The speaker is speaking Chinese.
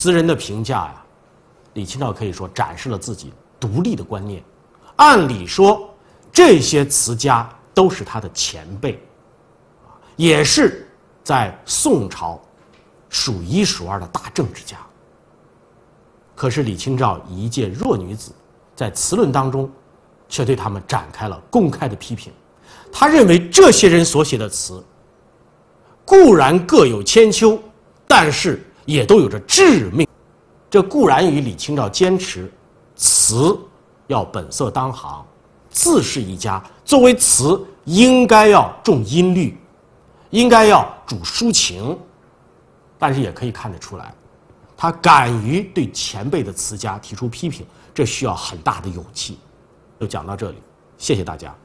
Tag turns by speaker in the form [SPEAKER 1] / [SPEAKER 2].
[SPEAKER 1] 词人的评价呀，李清照可以说展示了自己独立的观念。按理说，这些词家都是他的前辈，也是在宋朝数一数二的大政治家。可是李清照以一介弱女子，在词论当中，却对他们展开了公开的批评。他认为这些人所写的词，固然各有千秋，但是也都有着致命。这固然与李清照坚持词要本色当行，字是一家，作为词应该要重音律，应该要主抒情，但是也可以看得出来，他敢于对前辈的词家提出批评，这需要很大的勇气。就讲到这里，谢谢大家。